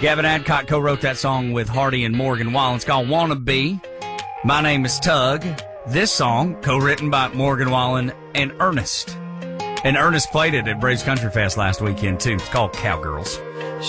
Gavin Adcock co-wrote that song with Hardy and Morgan Wallen. It's called Wanna Be. My name is Tug. This song, co-written by Morgan Wallen and Ernest. And Ernest played it at Braves Country Fest last weekend, too. It's called Cowgirls.